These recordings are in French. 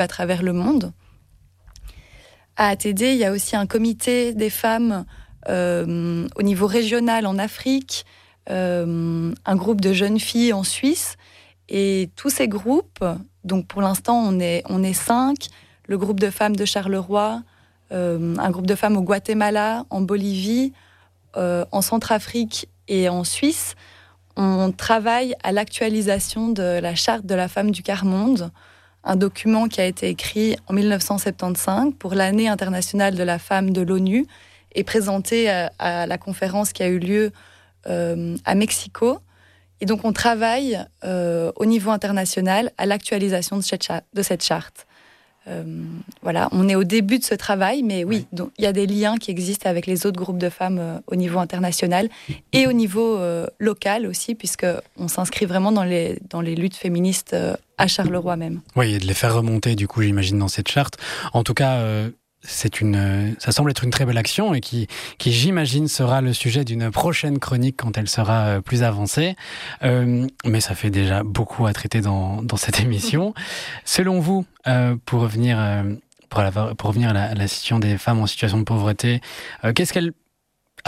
à travers le monde. À ATD, il y a aussi un comité des femmes au niveau régional en Afrique, un groupe de jeunes filles en Suisse. Et tous ces groupes, donc pour l'instant on est 5, le groupe de femmes de Charleroi, un groupe de femmes au Guatemala, en Bolivie, en Centrafrique et en Suisse, on travaille à l'actualisation de la charte de la femme du quart-monde, un document qui a été écrit en 1975 pour l'année internationale de la femme de l'ONU et présenté à la conférence qui a eu lieu à Mexico. Et donc on travaille au niveau international à l'actualisation de cette charte. Voilà, on est au début de ce travail, mais oui, donc, il y a des liens qui existent avec les autres groupes de femmes au niveau international et au niveau local aussi, puisqu'on s'inscrit vraiment dans les luttes féministes à Charleroi même. Oui, et de les faire remonter, du coup, j'imagine, dans cette charte. En tout cas, ça semble être une très belle action et qui j'imagine, sera le sujet d'une prochaine chronique quand elle sera plus avancée. Mais ça fait déjà beaucoup à traiter dans cette émission. Selon vous, pour revenir à la situation des femmes en situation de pauvreté, qu'est-ce qu'elles apportent ?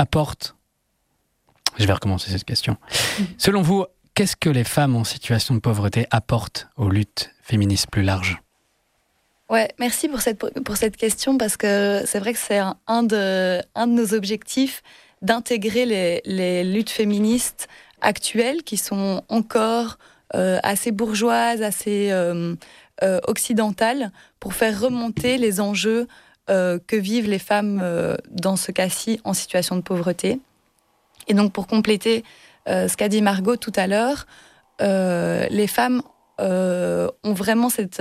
Je vais recommencer cette question. Selon vous, qu'est-ce que les femmes en situation de pauvreté apportent aux luttes féministes plus larges ? Ouais, merci pour cette question, parce que c'est vrai que c'est un de nos objectifs d'intégrer les luttes féministes actuelles qui sont encore assez bourgeoises, assez occidentales, pour faire remonter les enjeux que vivent les femmes dans ce cas-ci en situation de pauvreté. Et donc pour compléter ce qu'a dit Margot tout à l'heure, les femmes ont vraiment cette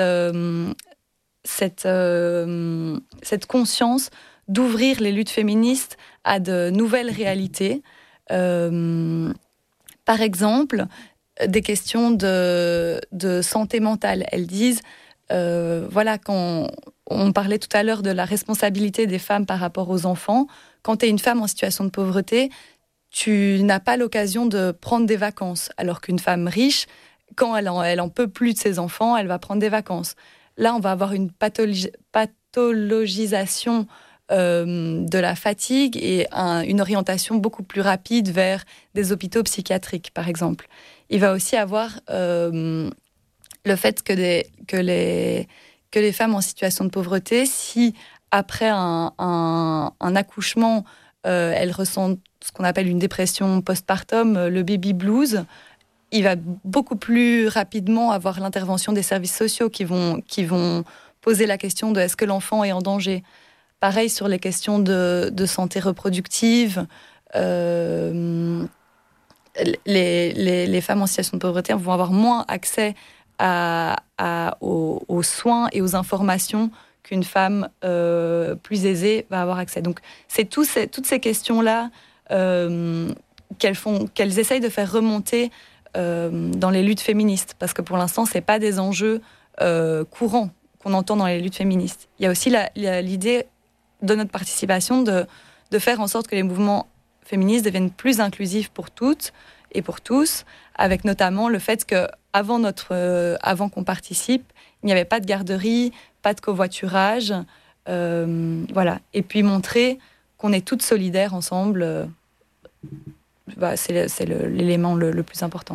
conscience d'ouvrir les luttes féministes à de nouvelles réalités. Par exemple, des questions de santé mentale. Elles disent, voilà, quand on parlait tout à l'heure de la responsabilité des femmes par rapport aux enfants, quand tu es une femme en situation de pauvreté, tu n'as pas l'occasion de prendre des vacances, alors qu'une femme riche, quand elle en peut plus de ses enfants, elle va prendre des vacances. Là, on va avoir une pathologisation de la fatigue et une orientation beaucoup plus rapide vers des hôpitaux psychiatriques, par exemple. Il va aussi avoir le fait que les femmes en situation de pauvreté, si après un accouchement, elles ressentent ce qu'on appelle une dépression postpartum, le baby blues, il va beaucoup plus rapidement avoir l'intervention des services sociaux qui vont poser la question de est-ce que l'enfant est en danger. Pareil sur les questions de santé reproductive. Les femmes en situation de pauvreté vont avoir moins accès aux soins et aux informations qu'une femme plus aisée va avoir accès. Donc c'est toutes ces questions-là qu'elles essayent de faire remonter dans les luttes féministes, parce que pour l'instant, ce n'est pas des enjeux courants qu'on entend dans les luttes féministes. Il y a aussi l'idée de notre participation de faire en sorte que les mouvements féministes deviennent plus inclusifs pour toutes et pour tous, avec notamment le fait qu'avant qu'on participe, il n'y avait pas de garderie, pas de covoiturage, voilà. Et puis montrer qu'on est toutes solidaires ensemble, c'est l'élément le plus important.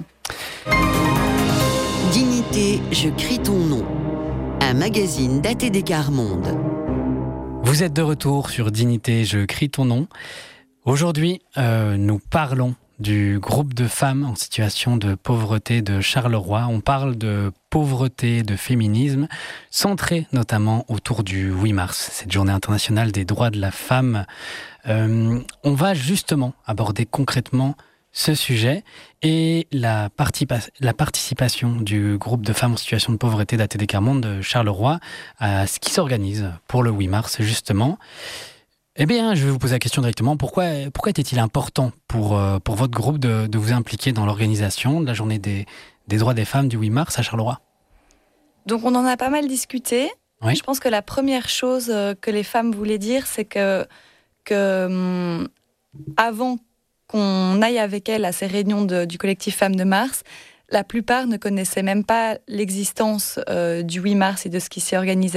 Dignité, je crie ton nom. Un magazine d'ATD Quart-Monde. Vous êtes de retour sur Dignité, je crie ton nom. Aujourd'hui, nous parlons du groupe de femmes en situation de pauvreté de Charleroi. On parle de pauvreté, de féminisme, centré notamment autour du 8 mars, cette journée internationale des droits de la femme. On va justement aborder concrètement ce sujet et la participation du groupe de femmes en situation de pauvreté d'ATD Quart-Monde de Charleroi à ce qui s'organise pour le 8 mars justement. Eh bien, je vais vous poser la question directement. Pourquoi était-il important pour votre groupe de vous impliquer dans l'organisation de la journée des droits des femmes du 8 mars à Charleroi ? Donc, on en a pas mal discuté. Oui. Je pense que la première chose que les femmes voulaient dire, c'est que avant qu'on aille avec elles à ces réunions du collectif Femmes de Mars, la plupart ne connaissaient même pas l'existence du 8 mars et de ce qui s'est organisé